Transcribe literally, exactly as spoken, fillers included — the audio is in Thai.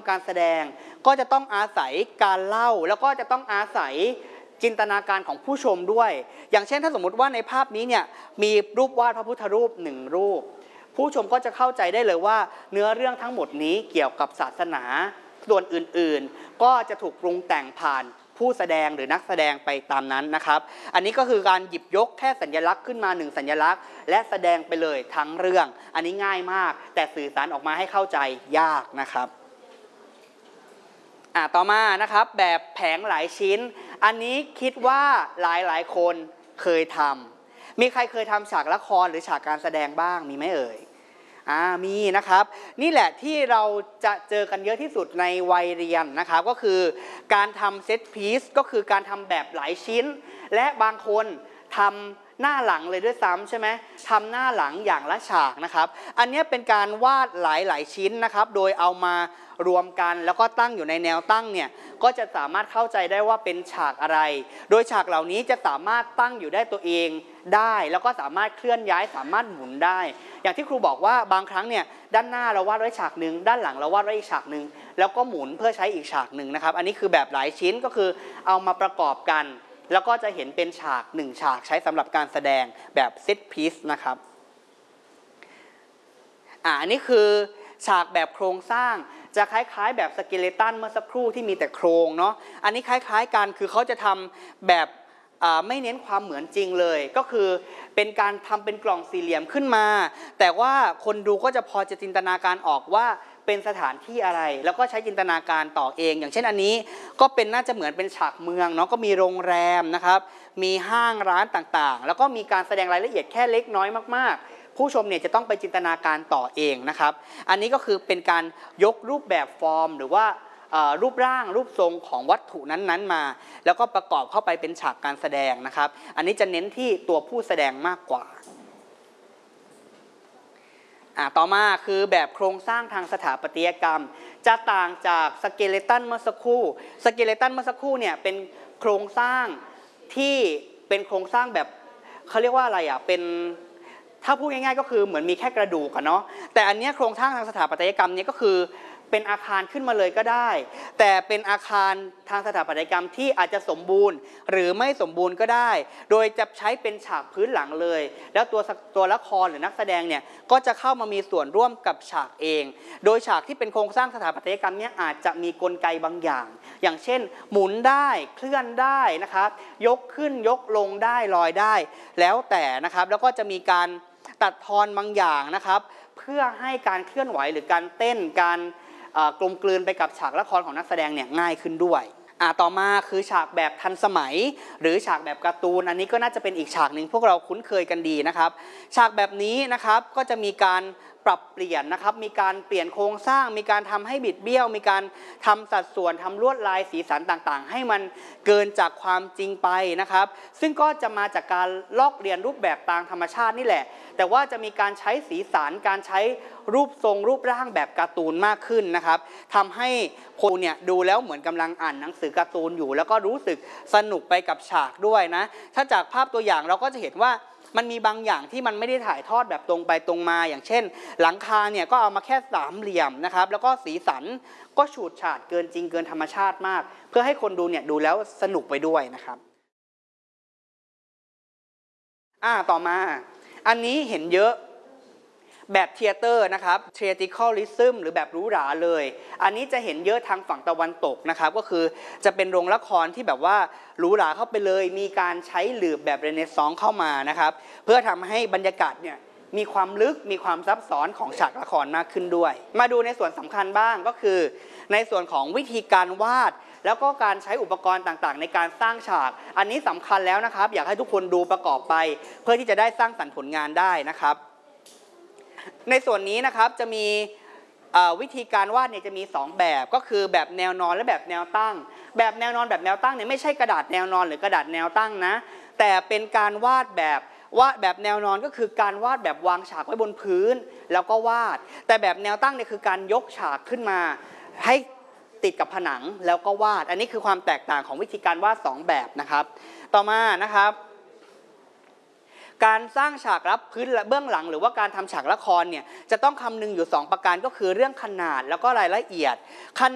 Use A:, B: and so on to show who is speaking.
A: ำการแสดงก็จะต้องอาศัยการเล่าแล้วก็จะต้องอาศัยจินตนาการของผู้ชมด้วยอย่างเช่นถ้าสมมุติว่าในภาพนี้เนี่ยมีรูปวาดพระพุทธรูปหนึ่งรูปผู้ชมก็จะเข้าใจได้เลยว่าเนื้อเรื่องทั้งหมดนี้เกี่ยวกับศาสนาส่วนอื่นๆก็จะถูกปรุงแต่งผ่านผู้แสดงหรือนักแสดงไปตามนั้นนะครับอันนี้ก็คือการหยิบยกแค่สัญลักษณ์ขึ้นมาหนึ่งสัญลักษณ์และแสดงไปเลยทั้งเรื่องอันนี้ง่ายมากแต่สื่อสารออกมาให้เข้าใจยากนะครับอ่าต่อมานะครับแบบแผงหลายชิ้นอันนี้คิดว่าหลายหลายคนเคยทำมีใครเคยทำฉากละครหรือฉากการแสดงบ้างมีไหมเอ่ยอ่ามีนะครับนี่แหละที่เราจะเจอกันเยอะที่สุดในวัยเรียนนะครับก็คือการทำเซตพีซก็คือการทำแบบหลายชิ้นและบางคนทำหน้าหลังเลยด้วยซ้ำใช่ไหมทำหน้าหลังอย่างละฉากนะครับอันนี้เป็นการวาดหลายๆชิ้นนะครับโดยเอามารวมกันแล้วก็ตั้งอยู่ในแนวตั้งเนี่ยก็จะสามารถเข้าใจได้ว่าเป็นฉากอะไรโดยฉากเหล่านี้จะสามารถตั้งอยู่ได้ตัวเองได้แล้วก็สามารถเคลื่อนย้ายสามารถหมุนได้อย่างที่ครูบอกว่าบางครั้งเนี่ยด้านหน้าเราวาดไว้ฉากหนึ่งด้านหลังเราวาดไว้อีกฉากหนึ่งแล้วก็หมุนเพื่อใช้อีกฉากหนึ่งนะครับอันนี้คือแบบหลายชิ้นก็คือเอามาประกอบกันแล้วก็จะเห็นเป็นฉากหนึ่งฉากใช้สำหรับการแสดงแบบเซตพีซนะครับอ่าอันนี้คือฉากแบบโครงสร้างจะคล้ายๆแบบสเกเลตันเมื่อสักครู่ที่มีแต่โครงเนาะอันนี้คล้ายๆกันคือเขาจะทำแบบไม่เน้นความเหมือนจริงเลยก็คือเป็นการทำเป็นกล่องสี่เหลี่ยมขึ้นมาแต่ว่าคนดูก็จะพอจะจินตนาการออกว่าเป็นสถานที่อะไรแล้วก็ใช้จินตนาการต่อเองอย่างเช่นอันนี้ก็เป็นน่าจะเหมือนเป็นฉากเมืองเนาะก็มีโรงแรมนะครับมีห้างร้านต่างๆแล้วก็มีการแสดงรายละเอียดแค่เล็กน้อยมากๆผู้ชมเนี่ยจะต้องไปจินตนาการต่อเองนะครับอันนี้ก็คือเป็นการยกรูปแบบฟอร์มหรือว่ารูปร่างรูปทรงของวัตถุนั้นๆมาแล้วก็ประกอบเข้าไปเป็นฉากการแสดงนะครับอันนี้จะเน้นที่ตัวผู้แสดงมากกว่าต่อมาคือแบบโครงสร้างทางสถาปัตยกรรมจะต่างจากสเกเลตันเมื่อสักครู่สเกเลตันเมื่อสักครู่เนี่ยเป็นโครงสร้างที่เป็นโครงสร้างแบบเขาเรียกว่าอะไรอ่ะเป็นถ้าพูดง่ายๆก็คือเหมือนมีแค่กระดูกอะเนาะแต่อันนี้โครงสร้างทางสถาปัตยกรรมเนี่ยก็คือเป็นอาคารขึ้นมาเลยก็ได้แต่เป็นอาคารทางสถาปัตยกรรมที่อาจจะสมบูรณ์หรือไม่สมบูรณ์ก็ได้โดยจะใช้เป็นฉากพื้นหลังเลยแล้วตัวตัวละครหรือนักแสดงเนี่ยก็จะเข้ามามีส่วนร่วมกับฉากเองโดยฉากที่เป็นโครงสร้างสถาปัตยกรรมเนี่ยอาจจะมีกลไกบางอย่างอย่างเช่นหมุนได้เคลื่อนได้นะครับยกขึ้นยกลงได้ลอยได้แล้วแต่นะครับแล้วก็จะมีการตัดทอนบางอย่างนะครับเพื่อให้การเคลื่อนไหวหรือการเต้นการกลมกลืนไปกับฉากละครของนักแสดงเนี่ยง่ายขึ้นด้วยอ่าต่อมาคือฉากแบบทันสมัยหรือฉากแบบการ์ตูนอันนี้ก็น่าจะเป็นอีกฉากหนึ่งพวกเราคุ้นเคยกันดีนะครับฉากแบบนี้นะครับก็จะมีการปรับเปลี่ยนนะครับมีการเปลี่ยนโครงสร้างมีการทำให้บิดเบี้ยวมีการทำสัดส่วนทำลวดลายสีสันต่างๆให้มันเกินจากความจริงไปนะครับซึ่งก็จะมาจากการลอกเรียนรูปแบบตามธรรมชาตินี่แหละแต่ว่าจะมีการใช้สีสันการใช้รูปทรงรูปร่างแบบการ์ตูนมากขึ้นนะครับทำให้คนเนี่ยดูแล้วเหมือนกำลังอ่านหนังสือการ์ตูนอยู่แล้วก็รู้สึกสนุกไปกับฉากด้วยนะถ้าจากภาพตัวอย่างเราก็จะเห็นว่ามันมีบางอย่างที่มันไม่ได้ถ่ายทอดแบบตรงไปตรงมาอย่างเช่นหลังคาเนี่ยก็เอามาแค่สามเหลี่ยมนะครับแล้วก็สีสันก็ฉูดฉาดเกินจริงเกินธรรมชาติมากเพื่อให้คนดูเนี่ยดูแล้วสนุกไปด้วยนะครับอ่าต่อมาอันนี้เห็นเยอะแบบเทเตอร์นะครับ theatricalism หรือแบบหรูหราเลยอันนี้จะเห็นเยอะทางฝั่งตะวันตกนะครับก็คือจะเป็นโรงละครที่แบบว่าหรูหราเข้าไปเลยมีการใช้หลืบแบบเรเนซองส์เข้ามานะครับเพื่อทำให้บรรยากาศเนี่ยมีความลึกมีความซับซ้อนของฉากละครมากขึ้นด้วยมาดูในส่วนสำคัญบ้างก็คือในส่วนของวิธีการวาดแล้วก็การใช้อุปกรณ์ต่างๆในการสร้างฉากอันนี้สำคัญแล้วนะครับอยากให้ทุกคนดูประกอบไปเพื่อที่จะได้สร้างสรรค์ผลงานได้นะครับในส่วนนี้นะครับจะมีวิธีการวาดเนี่ยจะมีสองแบบก็คือแบบแนวนอนและแบบแนวตั้งแบบแนวนอนแบบแนวตั้งเนี่ยไม่ใช่กระดาษแนวนอนหรือกระดาษแนวตั้งนะแต่เป็นการวาดแบบวาดแบบแนวนอนก็คือการวาดแบบวางฉากไว้บนพื้นแล้วก็วาดแต่แบบแนวตั้งเนี่ยคือการยกฉากขึ้นมาให้ติดกับผนังแล้วก็วาดอันนี้คือความแตกต่างของวิธีการวาดสองแบบนะครับต่อมานะครับการสร้างฉากรับพื้นและเบื้องหลังหรือว่าการทำฉากละครเนี่ยจะต้องคำนึงอยู่สองประการก็คือเรื่องขนาดแล้วก็รายละเอียดข